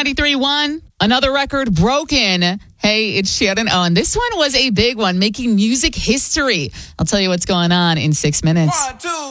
93.1. Another record broken. Hey, it's Shannon Owen. This one was a big one, making music history. I'll tell you what's going on in 6 minutes. 1, 2.